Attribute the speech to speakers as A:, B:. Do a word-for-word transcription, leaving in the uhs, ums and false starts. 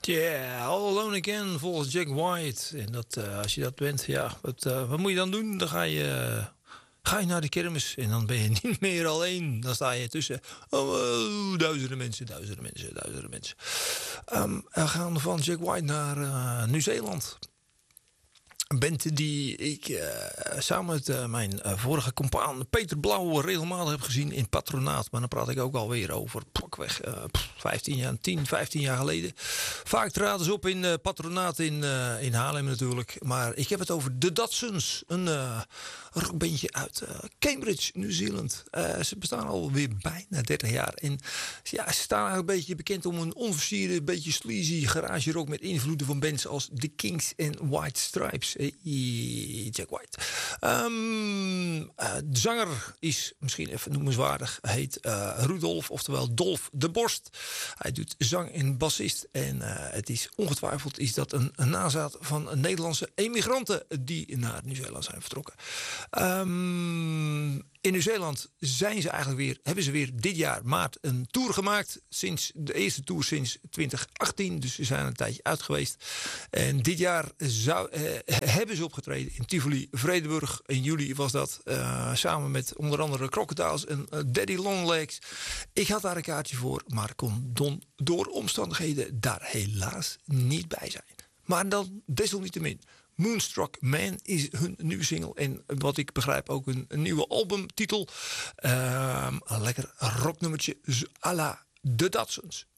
A: Yeah, All Alone Again volgens Jack White. En dat, uh, als je dat bent, ja, wat, uh, wat moet je dan doen? Dan ga je, uh, ga je naar de kermis en dan ben je niet meer alleen. Dan sta je tussen oh, oh, duizenden mensen, duizenden mensen, duizenden mensen. Um, we gaan van Jack White naar uh, Nieuw-Zeeland. Een band die ik uh, samen met uh, mijn uh, vorige compaan Peter Blauw regelmatig heb gezien in Patronaat. Maar dan praat ik ook alweer over pakweg uh, vijftien jaar, tien, vijftien jaar geleden. Vaak traden ze op in uh, Patronaat in, uh, in Haarlem natuurlijk. Maar ik heb het over The Datsuns. Een uh, rockbandje uit uh, Cambridge, Nieuw-Zeeland. Uh, ze bestaan alweer bijna dertig jaar. En ja, ze staan eigenlijk een beetje bekend om een onversierde, beetje sleazy garage rock met invloeden van bands als The Kings en White Stripes. Jack White. Um, uh, de zanger is misschien even noemenswaardig. Heet uh, Rudolf, oftewel Dolf de Borst. Hij doet zang en bassist. En uh, het is ongetwijfeld is dat een, een nazaat van een Nederlandse emigranten die naar Nieuw-Zeeland zijn vertrokken. Um, In Nieuw-Zeeland zijn ze eigenlijk weer, hebben ze weer dit jaar maart een tour gemaakt. Sinds de eerste tour sinds twintig achttien. Dus ze zijn een tijdje uit geweest. En dit jaar zou, eh, hebben ze opgetreden in Tivoli, Vredenburg. In juli was dat. Uh, samen met onder andere Crocodiles en uh, Daddy Longlegs. Ik had daar een kaartje voor. Maar kon don, door omstandigheden daar helaas niet bij zijn. Maar dan desalniettemin. Moonstruck Man is hun nieuwe single. En wat ik begrijp ook een, een nieuwe albumtitel. Uh, een lekker rocknummertje à la The Datsuns.